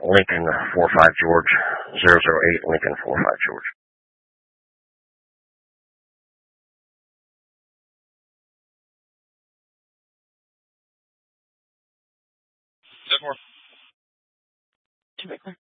Lincoln 45 George, 008 Lincoln 45 George. Too big one.